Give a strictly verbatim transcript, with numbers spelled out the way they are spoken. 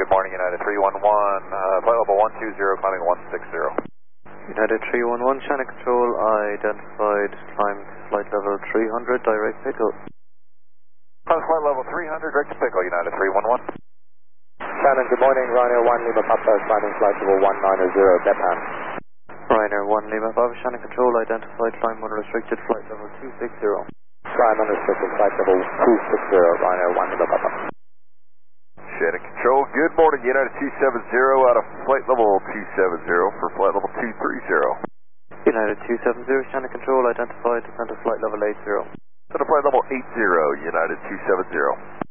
good morning, United three one one, uh, flight level one two zero, climbing one six zero. United three one one, Shannon Control, identified, climb flight level three hundred, direct pickle. Climb flight level three hundred, direct to pickle, United three one one. Shannon, good morning, Ryanair one Lima Papa, climbing flight level one nine zero, Depan. Ryanair one Lima Papa, Shannon Control, identified, climb unrestricted, flight level two six zero. Climb unrestricted, flight level two six zero, Ryanair one Lima Papa. Shannon Control, good morning, United two seven zero, out of flight level two seven zero for flight level two three zero. United two seven zero, Shannon Control, identified, descent to flight level eight zero. To flight level eight zero, United two seven zero.